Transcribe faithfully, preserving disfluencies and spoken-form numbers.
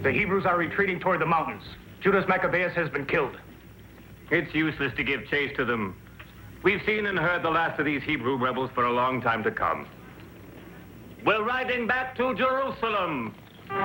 The Hebrews are retreating toward the mountains. Judas Maccabeus has been killed. It's useless to give chase to them. We've seen and heard the last of these Hebrew rebels for a long time to come. We're riding back to Jerusalem.